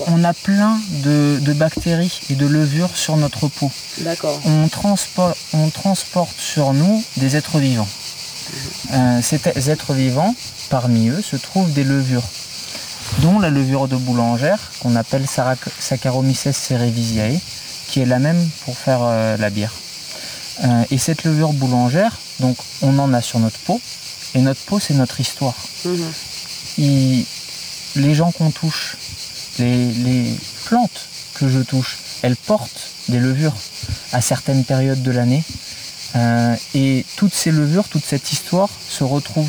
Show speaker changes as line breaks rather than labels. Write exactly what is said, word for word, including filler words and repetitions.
On a plein de, de bactéries et de levures sur notre peau.
D'accord.
On transporte, on transporte sur nous des êtres vivants. Euh, ces êtres vivants, parmi eux, se trouvent des levures, dont la levure de boulangère, qu'on appelle Saccharomyces cerevisiae, qui est la même pour faire euh, la bière. Euh, et cette levure boulangère, donc, on en a sur notre peau, et notre peau, c'est notre histoire. Mmh. Il, les gens qu'on touche, les, les plantes que je touche, elles portent des levures à certaines périodes de l'année. Euh, et toutes ces levures, toute cette histoire se retrouve